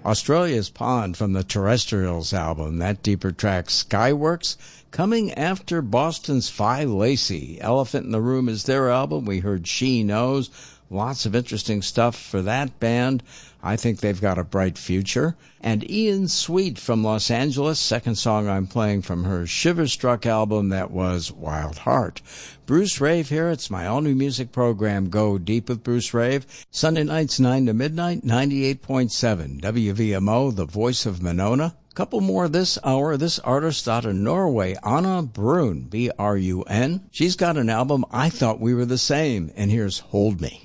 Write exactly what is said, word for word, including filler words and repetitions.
Australia's Pond from the Terrestrials album, that deeper track Skyworks. Coming after Boston's Phi Lacey, Elephant in the Room is their album. We heard She Knows. Lots of interesting stuff for that band. I think they've got a bright future. And Ian Sweet from Los Angeles, second song I'm playing from her Shiverstruck album, that was Wild Heart. Bruce Rave here. It's my all-new music program, Go Deep with Bruce Rave. Sunday nights nine to midnight, ninety-eight point seven W V M O, the voice of Monona. Couple more this hour. This artist out of Norway, Anna Brun, B R U N. She's got an album, I Thought We Were the Same, and here's Hold Me.